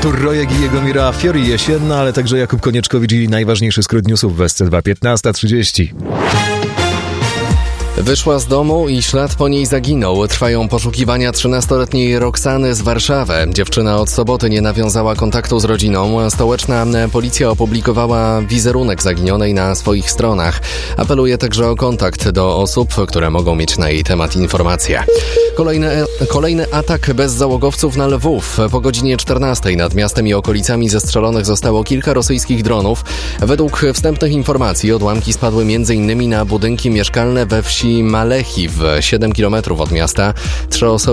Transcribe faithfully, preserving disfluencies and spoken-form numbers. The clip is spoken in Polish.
Artur Rojek i jego Mira Fiori jesienna, ale także Jakub Konieczkowicz i najważniejszy skrót newsów w S C dwa, piętnasta trzydzieści. Wyszła z domu i ślad po niej zaginął. Trwają poszukiwania trzynastoletniej Roxany z Warszawy. Dziewczyna od soboty nie nawiązała kontaktu z rodziną. Stołeczna policja opublikowała wizerunek zaginionej na swoich stronach. Apeluje także o kontakt do osób, które mogą mieć na jej temat informacje. Kolejny, kolejny atak bezzałogowców na Lwów. Po godzinie czternastej nad miastem i okolicami zestrzelonych zostało kilka rosyjskich dronów. Według wstępnych informacji odłamki spadły m.in. na budynki mieszkalne we wsi Malechiw, siedem kilometrów od miasta. Trzy osoby